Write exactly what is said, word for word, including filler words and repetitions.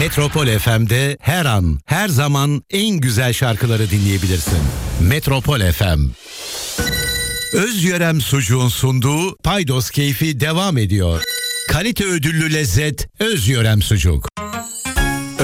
Metropol F M'de her an, her zaman en güzel şarkıları dinleyebilirsin. Metropol F M. Özyörem Sucuğun sunduğu Paydos Keyfi devam ediyor. Kalite ödüllü lezzet Özyörem Sucuk.